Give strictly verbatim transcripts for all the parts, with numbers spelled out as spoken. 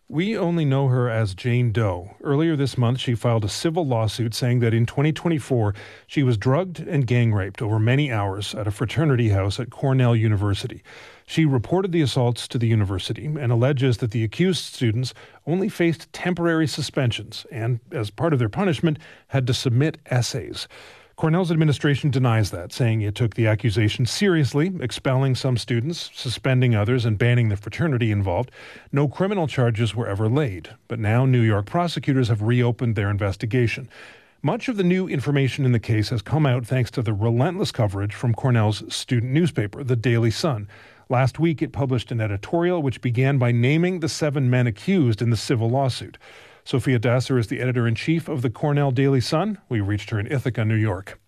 We only know her as Jane Doe. Earlier this month, she filed a civil lawsuit saying that in twenty twenty-four, she was drugged and gang raped over many hours at a fraternity house at Cornell University. She reported the assaults to the university and alleges that the accused students only faced temporary suspensions and, as part of their punishment, had to submit essays. Cornell's administration denies that, saying it took the accusation seriously, expelling some students, suspending others, and banning the fraternity involved. No criminal charges were ever laid, but now New York prosecutors have reopened their investigation. Much of the new information in the case has come out thanks to the relentless coverage from Cornell's student newspaper, the Daily Sun. Last week, it published an editorial which began by naming the seven men accused in the civil lawsuit. Sophia Dasser is the editor-in-chief of the Cornell Daily Sun. We reached her in Ithaca, New York.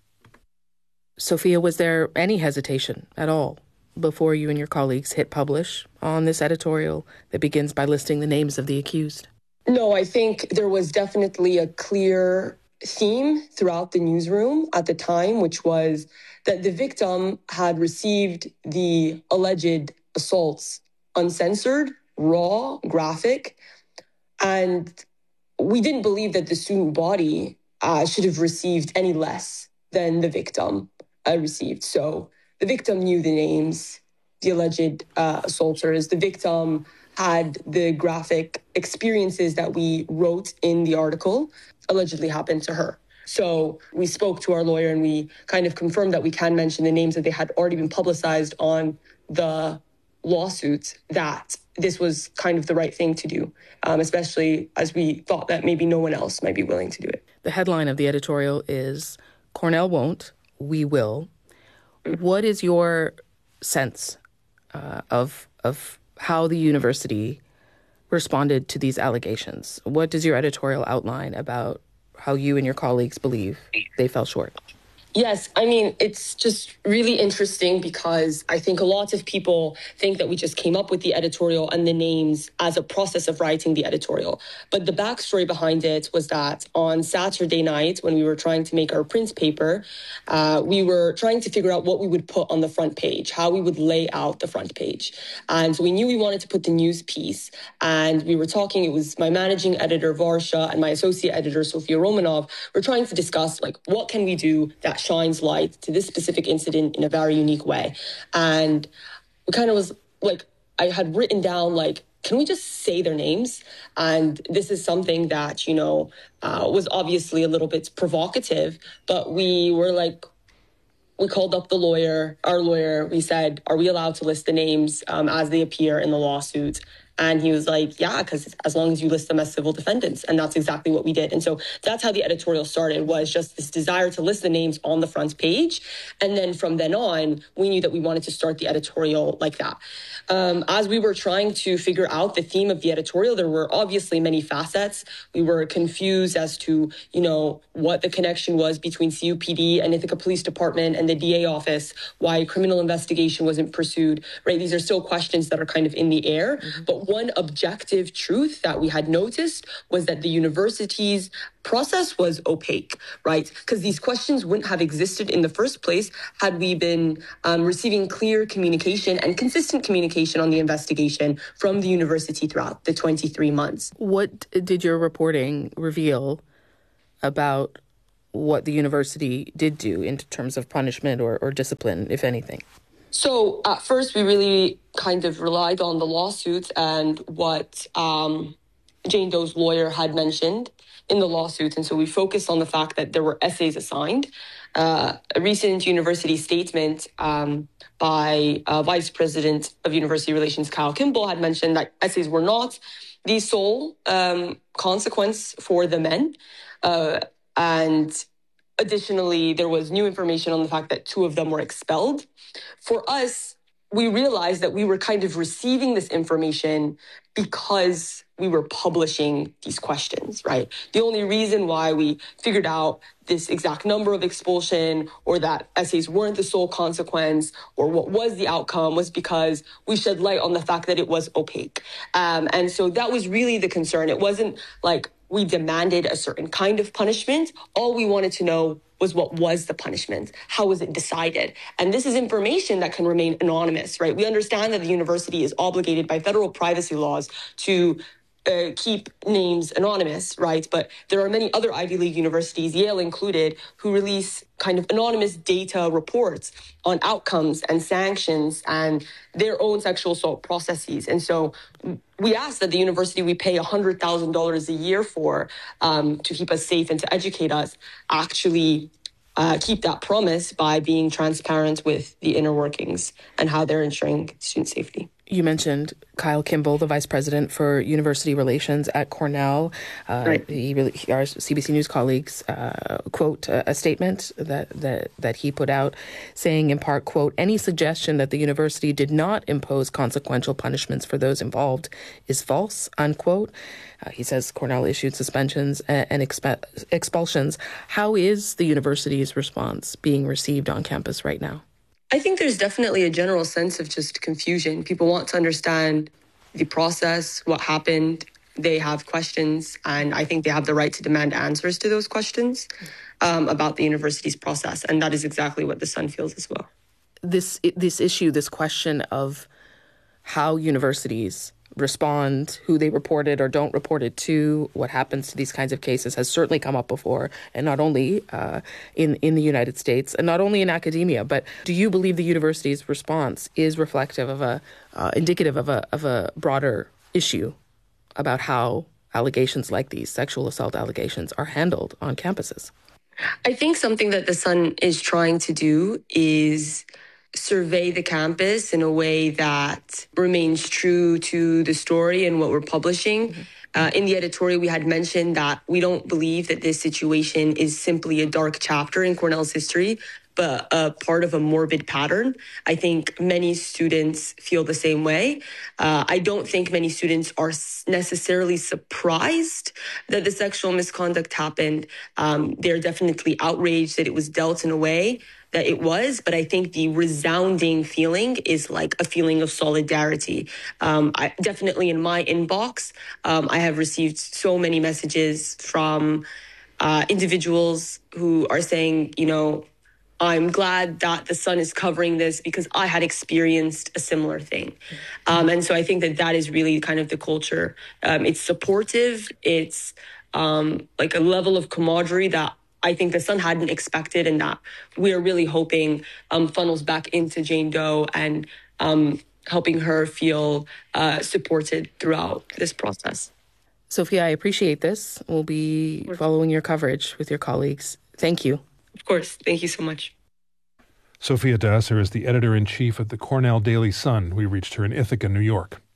Sophia, was there any hesitation at all before you and your colleagues hit publish on this editorial that begins by listing the names of the accused? No, I think there was definitely a clear theme throughout the newsroom at the time, which was that the victim had received the alleged assaults uncensored, raw, graphic, and we didn't believe that the student body uh, should have received any less than the victim uh, received. So the victim knew the names, the alleged uh, assaulters. The victim had the graphic experiences that we wrote in the article allegedly happened to her. So we spoke to our lawyer and we kind of confirmed that we can mention the names that they had already been publicized on the lawsuit, that this was kind of the right thing to do, um, especially as we thought that maybe no one else might be willing to do it. The headline of the editorial is Cornell Won't, We Will. What is your sense uh, of of how the university responded to these allegations? What does your editorial outline about how you and your colleagues believe they fell short? Yes, I mean, it's just really interesting because I think a lot of people think that we just came up with the editorial and the names as a process of writing the editorial. But the backstory behind it was that on Saturday night, when we were trying to make our print paper, uh, we were trying to figure out what we would put on the front page, how we would lay out the front page. And we knew we wanted to put the news piece. And we were talking, it was my managing editor, Varsha, and my associate editor, Sofia Romanov. We're trying to discuss, like, what can we do that shines light to this specific incident in a very unique way. And we kind of was like, I had written down, like, can we just say their names? And this is something that, you know, uh, was obviously a little bit provocative, but we were like, we called up the lawyer, our lawyer. We said, are we allowed to list the names um, as they appear in the lawsuit? And he was like, yeah, because as long as you list them as civil defendants. And that's exactly what we did. And so that's how the editorial started, was just this desire to list the names on the front page. And then from then on, we knew that we wanted to start the editorial like that. Um, as we were trying to figure out the theme of the editorial, there were obviously many facets. We were confused as to, you know, what the connection was between C U P D and Ithaca Police Department and the D A office, why a criminal investigation wasn't pursued, right? These are still questions that are kind of in the air. Mm-hmm. But one objective truth that we had noticed was that the university's process was opaque, right? Because these questions wouldn't have existed in the first place had we been um, receiving clear communication and consistent communication on the investigation from the university throughout the twenty-three months. What did your reporting reveal about what the university did do in terms of punishment or, or discipline, if anything? So at first, we really kind of relied on the lawsuit and what um, Jane Doe's lawyer had mentioned in the lawsuit. And so we focused on the fact that there were essays assigned. Uh, a recent university statement um, by uh, Vice President of University Relations, Kyle Kimball, had mentioned that essays were not the sole um, consequence for the men. Uh, and additionally, there was new information on the fact that two of them were expelled. For us, we realized that we were kind of receiving this information because we were publishing these questions, right? The only reason why we figured out this exact number of expulsion or that essays weren't the sole consequence or what was the outcome was because we shed light on the fact that it was opaque. Um, and so that was really the concern. It wasn't like we demanded a certain kind of punishment. All we wanted to know was what was the punishment? How was it decided? And this is information that can remain anonymous, right? We understand that the university is obligated by federal privacy laws to uh, keep names anonymous, right? But there are many other Ivy League universities, Yale included, who release kind of anonymous data reports on outcomes and sanctions and their own sexual assault processes. And so we ask that the university we pay one hundred thousand dollars a year for um, to keep us safe and to educate us actually uh, keep that promise by being transparent with the inner workings and how they're ensuring student safety. You mentioned Kyle Kimball, the Vice President for University Relations at Cornell. Uh, right. He really, our C B C News colleagues uh, quote a, a statement that, that that he put out saying in part, quote, any suggestion that the university did not impose consequential punishments for those involved is false, unquote. Uh, he says Cornell issued suspensions and, and expe- expulsions. How is the university's response being received on campus right now? I think there's definitely a general sense of just confusion. People want to understand the process, what happened. They have questions, and I think they have the right to demand answers to those questions um, about the university's process. And that is exactly what the Sun feels as well. This this issue, this question of how universities respond, who they reported or don't report it to, what happens to these kinds of cases has certainly come up before, and not only uh, in, in the United States, and not only in academia. But do you believe the university's response is reflective of a, uh, indicative of a, of a broader issue about how allegations like these, sexual assault allegations, are handled on campuses? I think something that the Sun is trying to do is survey the campus in a way that remains true to the story and what we're publishing. Mm-hmm. Uh, in the editorial, we had mentioned that we don't believe that this situation is simply a dark chapter in Cornell's history, but a part of a morbid pattern. I think many students feel the same way. Uh, I don't think many students are necessarily surprised that the sexual misconduct happened. Um, they're definitely outraged that it was dealt in a way that it was, but I think the resounding feeling is like a feeling of solidarity. Um, I, definitely in my inbox, um, I have received so many messages from uh, individuals who are saying, you know, I'm glad that the Sun is covering this because I had experienced a similar thing. Um, and so I think that that is really kind of the culture. Um, it's supportive. It's um, like a level of camaraderie that I think the Sun hadn't expected, and that we're really hoping um, funnels back into Jane Doe and um, helping her feel uh, supported throughout this process. Sophia, I appreciate this. We'll be following your coverage with your colleagues. Thank you. Of course. Thank you so much. Sophia Dasser is the editor-in-chief of the Cornell Daily Sun. We reached her in Ithaca, New York.